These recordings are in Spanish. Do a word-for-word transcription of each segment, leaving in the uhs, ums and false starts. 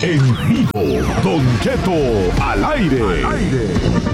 En vivo, Don Cheto al aire. Al aire.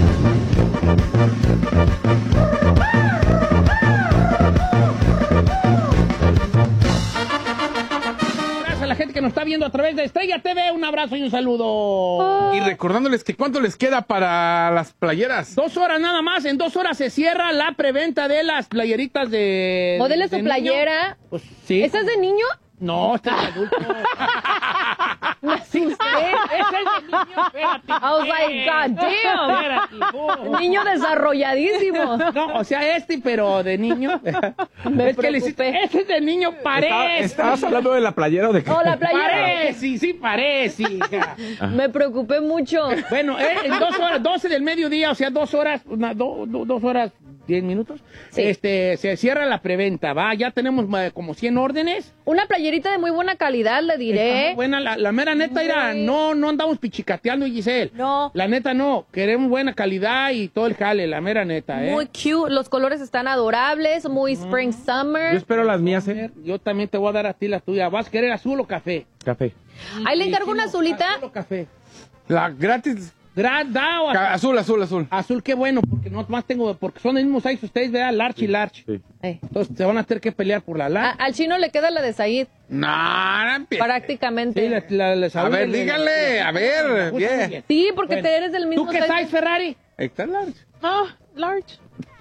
Gracias a la gente que nos está viendo a través de Estrella T V. Un abrazo y un saludo. Y recordándoles que cuánto les queda para las playeras. Dos horas nada más. En dos horas se cierra la preventa de las playeritas de... ¿Modele de su playera? Pues sí. ¿Esa es de niño? No, este es de adulto. Sí, sí, ese es de niño, espérate. I was like, God damn. Espérate, oh. Niño desarrolladísimo. No, o sea, este, pero de niño. Me es que le hiciste, preocupé. este es de niño, parece. ¿Estabas hablando de la playera o de qué? Oh, la playera. Parece, sí, parece, hija. Me preocupé mucho. Bueno, eh, en dos horas, doce del mediodía, o sea, dos horas, una, do, do, dos horas, diez minutos, Sí. este, se cierra la preventa, ¿va? Ya tenemos eh, como cien órdenes. Una playerita de muy buena calidad, le Está diré. muy buena, la, la mera neta, era, Muy- no, no andamos pichicateando, Giselle. No. La neta no, queremos buena calidad y todo el jale, la mera neta, ¿eh? Muy cute. Los colores están adorables. Muy spring Yo summer. espero las mías, ¿eh? Yo también te voy a dar a ti la tuya. ¿Vas a querer azul o café? Café. Ahí le encargo una azulita. ¿Azul o café? La gratis. Gra- da o Ca- azul. Azul, azul, azul. Azul, qué bueno, porque no más tengo, porque son el mismo size ustedes, ¿verdad? Large y large. Sí. Eh. Entonces se van a tener que pelear por la A- large. al chino le queda la de Said. No, no empieces. Prácticamente. Sí, la, la, la- A ver, la- la- dígale, la- a ver, la- muy bien. bien. Sí, porque Bueno, te eres del mismo ¿Tú qué size, Ferrari? Está large. Ah, large.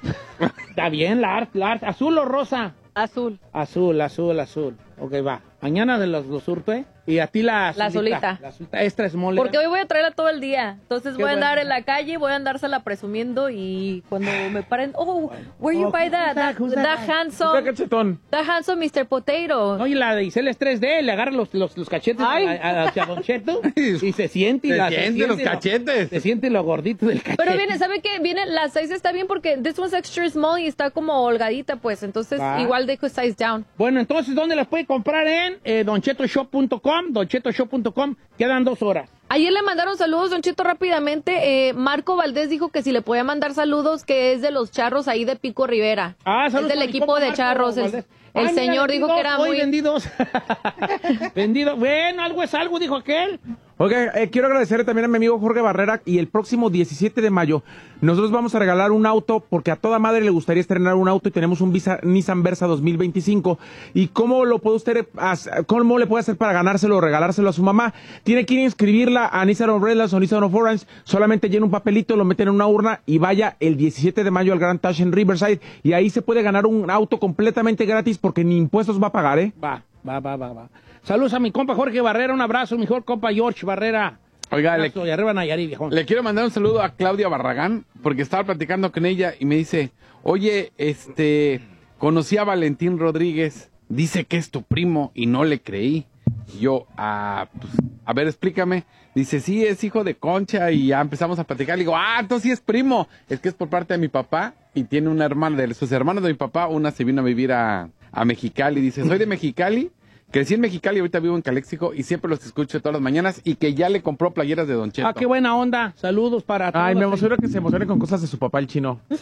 Está bien, large, large. ¿Azul o rosa? Azul. Azul, azul, azul. Ok, va. Mañana de los, los surte. Y a ti la azulita. La azulita. La azulita extra small. Porque hoy voy a traerla todo el día. Entonces Qué voy a andar bueno. en la calle, voy a andársela presumiendo y cuando me paren, oh, where you Oh, buy who's that? that? That, Who's that that? Está handsome, cachetón. that handsome mister Potato. No, y la de Isel es tres D, le agarra los, los, los cachetes Ay. a, a, a Don Cheto y se siente. y Se la- siente los lo- cachetes. Se siente lo gordito del cachete. Pero viene, ¿sabe qué? Viene, la size está bien porque this one's extra small y está como holgadita, pues. Entonces, Va. igual dejo size down. Bueno, entonces, ¿dónde las puede comprar? En eh, don cheto shop punto com, don cheto shop punto com. Quedan dos horas. Ayer le mandaron saludos, Don Cheto, rápidamente. Eh, Marco Valdés dijo que si le podía mandar saludos, que es de los charros ahí de Pico Rivera. Ah, es saludos del a mi equipo compa de Marco charros. El, Valdés. el Ay, mira, señor dijo que era hoy muy... vendidos. Vendidos. Bueno, algo es algo, dijo aquel. Oiga, eh, quiero agradecerle también a mi amigo Jorge Barrera y el próximo diecisiete de mayo nosotros vamos a regalar un auto porque a toda madre le gustaría estrenar un auto y tenemos un Visa, Nissan Versa dos mil veinticinco. ¿Y cómo lo puede usted, hacer, cómo le puede hacer para ganárselo o regalárselo a su mamá? Tiene que ir a inscribirla a Nissan Umbrellas o Nissan of Orange, solamente llena un papelito, lo meten en una urna y vaya el diecisiete de mayo al Grand Touch en Riverside y ahí se puede ganar un auto completamente gratis porque ni impuestos va a pagar, ¿eh? Va, va, va, va, va. Saludos a mi compa Jorge Barrera, un abrazo, mi mejor compa George Barrera. Oiga, le, Abrazo, y arriba Nayarit, viejón. le quiero mandar un saludo a Claudia Barragán porque estaba platicando con ella y me dice, oye, este, conocí a Valentín Rodríguez, dice que es tu primo y no le creí. Y yo, ah, pues, a ver, explícame. Dice, sí, es hijo de Concha y ya empezamos a platicar. Le digo, ah, entonces sí es primo. Es que es por parte de mi papá y tiene una hermana, de sus hermanos de mi papá, una se vino a vivir a, a Mexicali. Dice, soy de Mexicali. Crecí en Mexicali y ahorita vivo en Caléxico y siempre los escucho todas las mañanas y que ya le compró playeras de Don Cheto. Ah, qué buena onda. Saludos para todos. Ay, me emociona que se emocione con cosas de su papá, el chino. Sí.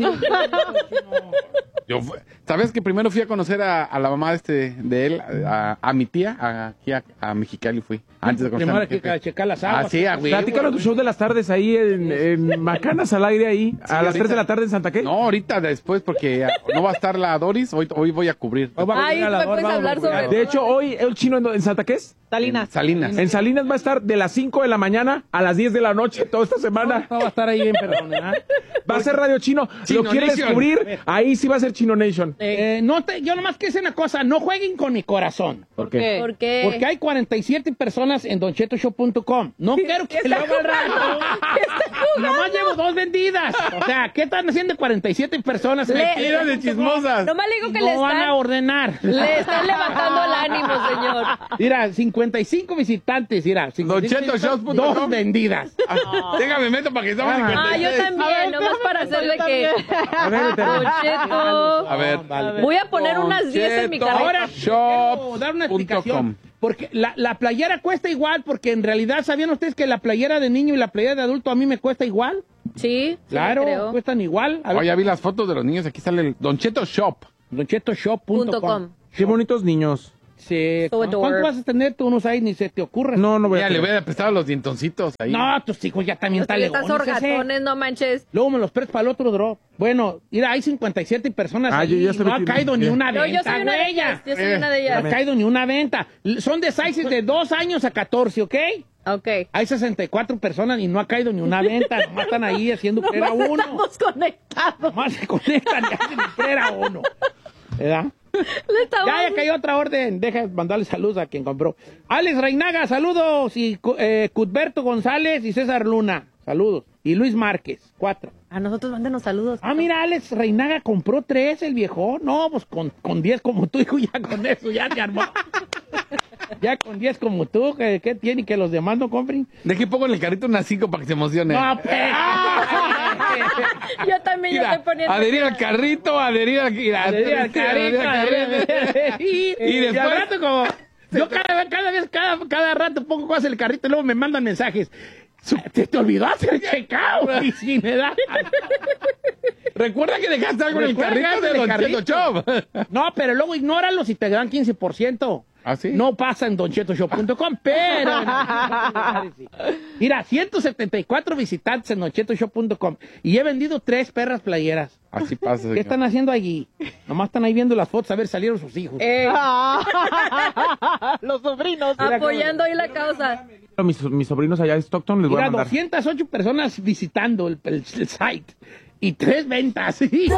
Yo, fu- ¿Sabes que primero fui a conocer a, a la mamá de, este, de él, a, a mi tía, a- aquí a, a Mexicali fui, antes de conocer Primero a hay mi que jefe. checar las aguas. Ah, sí, a güey. Platícanos tu show de las tardes ahí en, en Macanas al aire ahí, a las ahorita. tres de la tarde en Santa Qué. No, ahorita después porque no va a estar la Doris, hoy, hoy voy a cubrir. Hoy va a Ay, venir a la me hora, puedes vamos, hablar cuidado. sobre- De hecho, hoy el chino en, en Santa Qué es. Salinas. Salinas. En Salinas va a estar de las cinco de la mañana a las diez de la noche toda esta semana. No va a estar ahí bien, perdón, ¿verdad? Va a ser Radio Chino. Chino ¿Lo quieres Nation. A descubrir? Ahí sí va a ser Chino Nation. Eh, no te, yo nomás quiero decir una cosa, no jueguen con mi corazón. ¿Por qué? ¿Por qué? Porque hay cuarenta y siete personas en don cheto show punto com. No quiero que luego al rato. Nomás llevo dos vendidas. O sea, ¿qué están haciendo cuarenta y siete personas? en Le- el Tiro de chismosas. Nomás le digo que no le van están, a ordenar. le están levantando el ánimo, señor. Mira, cincuenta y cinco visitantes, mira. cincuenta y cinco Don Cheto Shows punto com. Dos vendidas. Déjame meto para que estamos Ah, cincuenta Ah, y yo seis. también, nomás para hacerle que... A ver, vete. Don Cheto. A ver. Vale. Voy a poner unas diez en mi Cheto. carrera. Ahora Shop quiero dar una punto explicación. com. Porque la, la playera cuesta igual, porque en realidad, ¿sabían ustedes que la playera de niño y la playera de adulto a mí me cuesta igual? Sí, sí, Claro, creo. cuestan igual. A ver, Oh, ya vi las fotos de los niños. Aquí sale el Don Cheto Shop. don cheto shop punto Punto com. com. Qué bonitos niños. Sí. So ¿Cuánto adorable. vas a tener tú? No sabes, ni se te ocurre. No, no voy Ya a le tener. voy a prestar los dientoncitos ahí. No, tus hijos ya también Los que están talegones. ese. sorgatones, no manches. Luego me los prestas para el otro drop. Bueno, mira, hay cincuenta y siete personas Ah, ahí, yo ya estoy no ha metido. caído ni Bien. una No, venta, yo soy una de güey, ellas. Yo soy Eh, una de No ha ellas. caído ni una venta. Son de sizes de dos años a catorce, ¿ok? Ok. Hay sesenta y cuatro personas y no ha caído ni una venta. Nomás están ahí haciendo creer a Nomás uno. estamos conectados. Nomás se conectan y hacen creer a uno. ¿Verdad? Le estamos... Ya, ya cayó otra orden. Deja mandarle saludos a quien compró. Alex Reinaga, saludos. Y eh, Cudberto González y César Luna, saludos. Y Luis Márquez, cuatro. A nosotros mándenos saludos. Ah, mira, Alex Reinaga compró tres, el viejo. No, pues con, con diez como tú, hijo, ya con eso, ya te armó. Ya con diez como tú, ¿qué, qué tiene que los demás no compren? Dejé poco en el carrito unas cinco para que se emocione. No, pues. Yo también ya Mira, estoy poniendo... adherir al carrito, adherir al, mira, Adherir al carrito, adherir al adherir- carrito. y, Y después- al rato como... Yo cada, vez- cada vez, cada, cada rato pongo cosas en el carrito y luego me mandan mensajes. Su- Te, te olvidó hacer checkout. Y sí, me da... Recuerda que dejaste algo en el Recuerda carrito que de dejaste Don el Cheto Shop. No, pero luego ignóralos y te dan quince por ciento. ¿Ah, sí? No pasa en don cheto shop punto com, pero... Mira, ciento setenta y cuatro visitantes en don cheto shop punto com y he vendido tres perras playeras. Así pasa. ¿Qué señor. están haciendo allí? Nomás están ahí viendo las fotos, a ver, salieron sus hijos. Eh, Los sobrinos. apoyando ahí la causa. Mis, mis sobrinos allá de Stockton les voy Mira, a mandar. doscientas ocho personas visitando el, el- el site y tres ventas.